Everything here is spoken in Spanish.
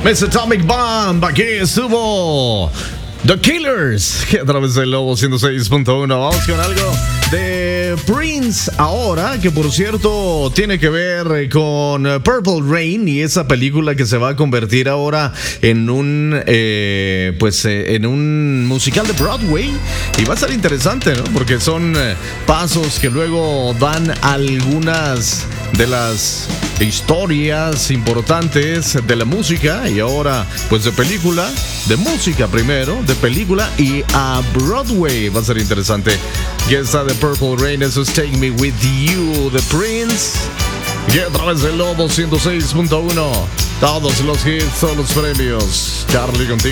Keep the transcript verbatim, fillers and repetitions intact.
Miss Atomic Bomb, aquí estuvo The Killers, que a través del Lobo ciento seis punto uno. Vamos con algo de Prince ahora, que por cierto tiene que ver con Purple Rain y esa película que se va a convertir ahora en un eh, pues eh, en un musical de Broadway, y va a ser interesante, ¿no? Porque son eh, pasos que luego dan algunas de las historias importantes de la música, y ahora pues de película, de música primero, de película y a Broadway. Va a ser interesante. Ya está The Purple Rain, eso es Take Me With You, The Prince. Y a través del Lobo ciento seis punto uno, todos los hits, todos los premios. Charlie contigo.